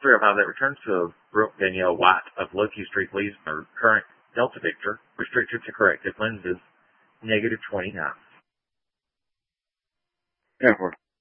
305, that returns to Brooke Danielle White of Lucky Street, Leesburg, current Delta Victor, restricted to corrective lenses, -29. Yeah,